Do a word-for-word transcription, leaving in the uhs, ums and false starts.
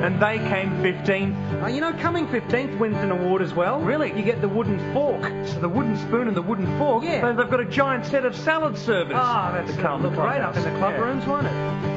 and they came fifteenth. Uh, you know, coming fifteenth wins an award as well. Really? You get the wooden fork. So the wooden spoon and the wooden fork. Yeah. They- They've got a giant set of salad servers. Ah, that's to uh, come look great up in clubhouse. the club Yeah. rooms, won't it?